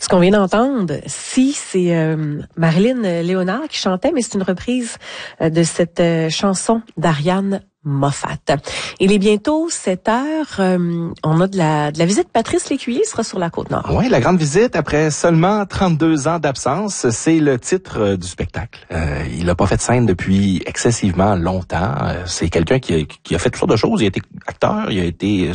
Ce qu'on vient d'entendre, c'est Marilyn Léonard qui chantait, mais c'est une reprise de cette chanson d'Ariane Moffat. Il est bientôt 7 heures. On a de la visite. Patrice Lécuyer sera sur la Côte-Nord. Oui, la grande visite après seulement 32 ans d'absence, c'est le titre du spectacle. Il n'a pas fait de scène depuis excessivement longtemps. C'est quelqu'un qui a fait toutes sortes de choses. Il a été acteur, il a été